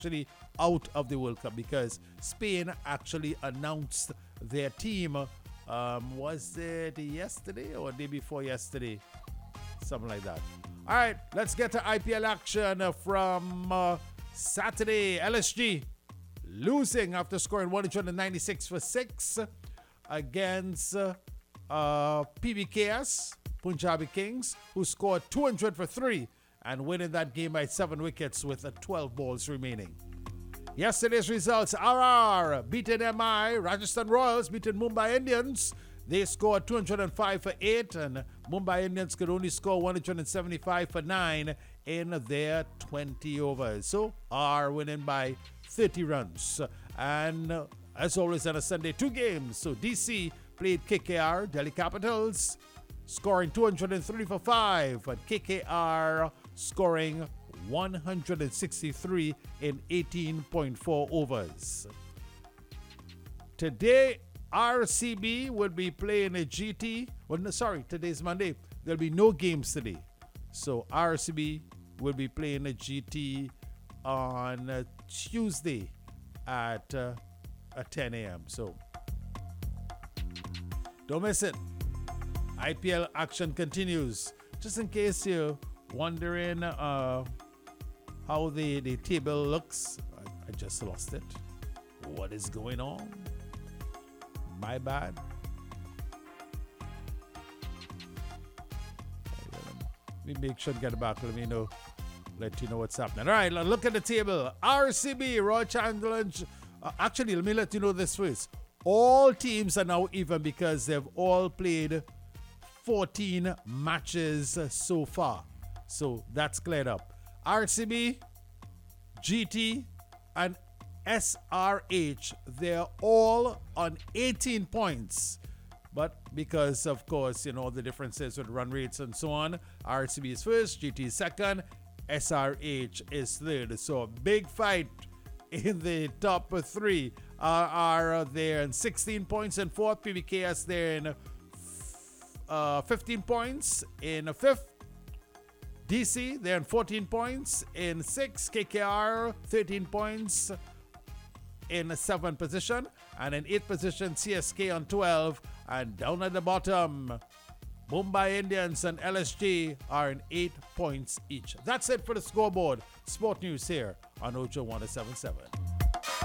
actually out of the World Cup because Spain actually announced their team. Was it yesterday or day before yesterday? Something like that. All right, let's get to IPL action from Saturday. LSG losing after scoring 196 for 6 against PBKS, Punjabi Kings, who scored 200 for 3 and winning that game by 7 wickets with 12 balls remaining. Yesterday's results: RR beaten MI, Rajasthan Royals beaten Mumbai Indians. They scored 205 for 8 and Mumbai Indians could only score 175 for 9 in their 20 overs. So R winning by 30 runs. And as always on a Sunday, 2 games. So DC played KKR, Delhi Capitals, scoring 203 for 5 and KKR scoring 163 in 18.4 overs. Today, RCB will be playing a GT. Well, no, sorry, today's Monday. There'll be no games today. So RCB will be playing a GT on Tuesday at 10 a.m. So don't miss it. IPL action continues. Just in case you're wondering how the table looks, I just lost it. What is going on? My bad. Let me make sure to get it back. Let me know. Let you know what's happening. All right, look at the table. RCB, Royal Challenge. Actually, let me let you know this first. All teams are now even because they've all played 14 matches so far. So that's cleared up. RCB, GT, and SRH, they're all on 18 points. But because, of course, you know, the differences with run rates and so on, RCB is first, GT is second, SRH is third. So a big fight in the top 3 are there in 16 points in fourth, PBKS there in 15 points in fifth, DC they're in 14 points in 6th, KKR 13 points in 7th position, and in 8th position CSK on 12, and down at the bottom Mumbai Indians and LSG are in 8 points each. That's it for the scoreboard. Sport news here on Ojo 1077.